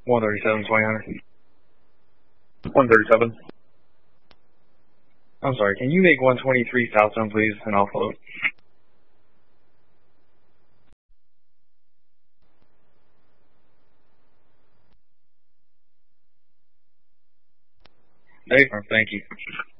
137, 2000. 137. I'm sorry, can you make 123 southbound, please, and I'll float? Hey, thank you.